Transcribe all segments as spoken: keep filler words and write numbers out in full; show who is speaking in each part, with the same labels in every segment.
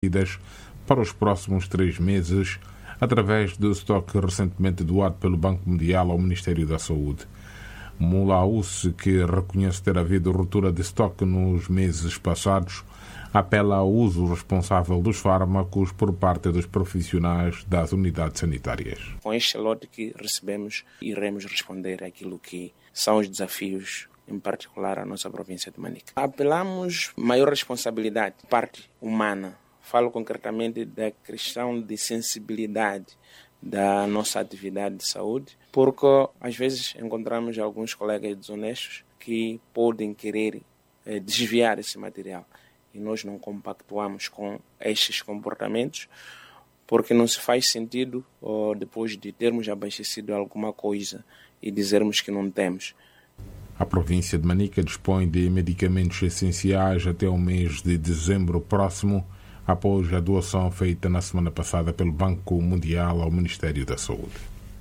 Speaker 1: para os próximos três meses, através do estoque recentemente doado pelo Banco Mundial ao Ministério da Saúde. Mulaus, que reconhece ter havido ruptura de estoque nos meses passados, apela ao uso responsável dos fármacos por parte dos profissionais das unidades sanitárias.
Speaker 2: Com este lote que recebemos, iremos responder àquilo que são os desafios, em particular a nossa província de Manica. Apelamos maior responsabilidade, parte humana. Falo concretamente da questão de sensibilidade da nossa atividade de saúde, porque às vezes encontramos alguns colegas desonestos que podem querer eh, desviar esse material. E nós não compactuamos com estes comportamentos, porque não se faz sentido, oh, depois de termos abastecido alguma coisa e dizermos que não temos.
Speaker 1: A província de Manica dispõe de medicamentos essenciais até o mês de dezembro próximo, após a doação feita na semana passada pelo Banco Mundial ao Ministério da Saúde.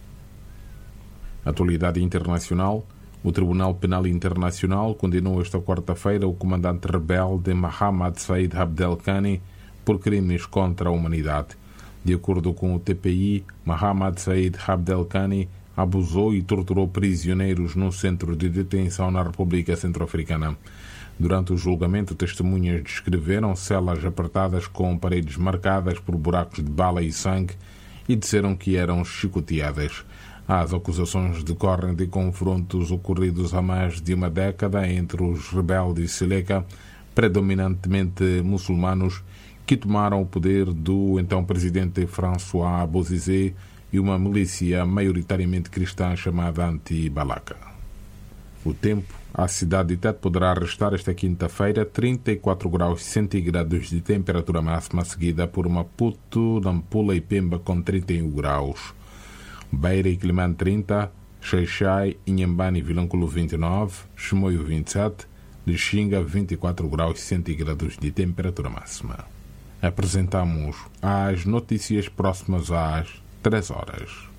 Speaker 1: Atualidade internacional. O Tribunal Penal Internacional condenou esta quarta-feira o comandante rebelde Mohamed Said Abdelghani por crimes contra a humanidade. De acordo com o T P I, Mohamed Said Abdelghani abusou e torturou prisioneiros num centro de detenção na República Centro-Africana. Durante o julgamento, testemunhas descreveram celas apertadas com paredes marcadas por buracos de bala e sangue e disseram que eram chicoteadas. As acusações decorrem de confrontos ocorridos há mais de uma década entre os rebeldes Seleka, predominantemente muçulmanos, que tomaram o poder do então presidente François Bozizé e uma milícia maioritariamente cristã chamada Anti-Balaka. O tempo. A cidade de Tete poderá restar esta quinta-feira trinta e quatro graus centígrados de temperatura máxima, seguida por Maputo, Nampula e Pemba com trinta e um graus. Beira e Quelimane trinta, Xai-Xai, Inhambane e Vilanculo vinte e nove, Chimoio vinte e sete, Lixinga vinte e quatro graus centígrados de temperatura máxima. Apresentamos as notícias próximas às três horas.